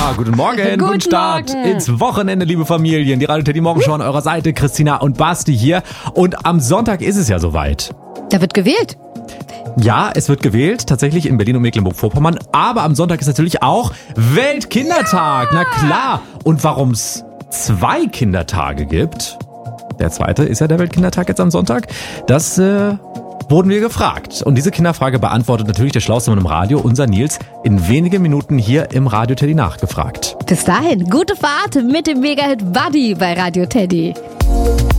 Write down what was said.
Ja, guten Morgen, guten Start ins Wochenende, liebe Familien. Die Radio Teddy Morgenshow an eurer Seite, Christina und Basti hier. Und am Sonntag ist es ja soweit. Da wird gewählt. Ja, es wird gewählt, tatsächlich in Berlin und Mecklenburg-Vorpommern. Aber am Sonntag ist natürlich auch Weltkindertag. Na klar. Und warum es 2 Kindertage gibt, der zweite ist ja der Weltkindertag jetzt am Sonntag, das wurden wir gefragt. Und diese Kinderfrage beantwortet natürlich der schlauste Mann im Radio, unser Nils, in wenigen Minuten hier im Radio Teddy nachgefragt. Bis dahin, gute Fahrt mit dem Mega-Hit Buddy bei Radio Teddy.